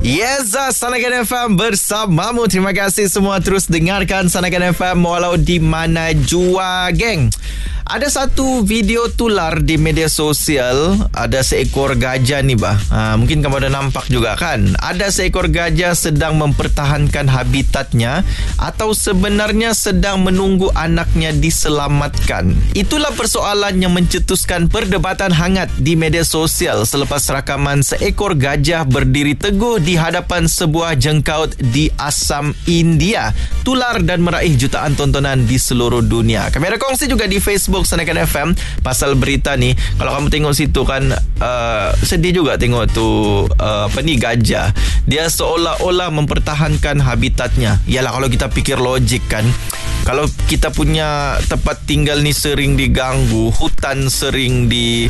Yes, Sanakan FM bersamamu. Terima kasih semua terus dengarkan Sanakan FM walau di mana jua, geng. Ada satu video tular di media sosial. Ada seekor gajah ni mungkin kamu ada nampak juga kan. Ada seekor gajah sedang mempertahankan habitatnya atau sebenarnya sedang menunggu anaknya diselamatkan. Itulah persoalan yang mencetuskan perdebatan hangat di media sosial selepas rakaman seekor gajah berdiri teguh di hadapan sebuah jengkaut di Assam, India. Tular dan meraih jutaan tontonan di seluruh dunia. Kami ada kongsi juga di Facebook Sanakan FM pasal berita ni. Kalau kamu tengok situ kan, sedih juga tengok tu gajah. Dia seolah-olah mempertahankan habitatnya. Yalah, kalau kita fikir logik kan, kalau kita punya tempat tinggal ni sering diganggu, hutan sering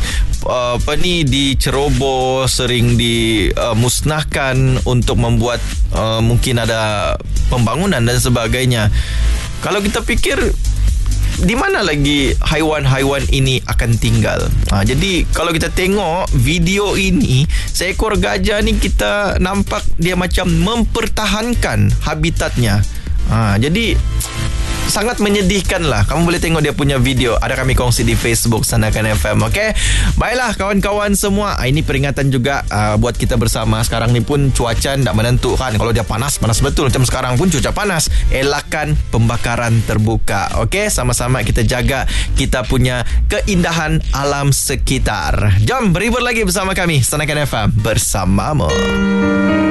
diceroboh, sering dimusnahkan untuk membuat mungkin ada pembangunan dan sebagainya. Kalau kita fikir, di mana lagi haiwan-haiwan ini akan tinggal? Jadi kalau kita tengok video ini, seekor gajah ni kita nampak dia macam mempertahankan habitatnya. Jadi sangat menyedihkan lah. Kamu boleh tengok dia punya video. Ada kami kongsi di Facebook Sanakan FM. Okay? Baiklah kawan-kawan semua. Ini peringatan juga buat kita bersama. Sekarang ni pun cuaca tak menentu kan. Kalau dia panas betul. Macam sekarang pun cuaca panas. Elakkan pembakaran terbuka. Okay? Sama-sama kita jaga kita punya keindahan alam sekitar. Jom berhibur lagi bersama kami Sanakan FM bersamamu.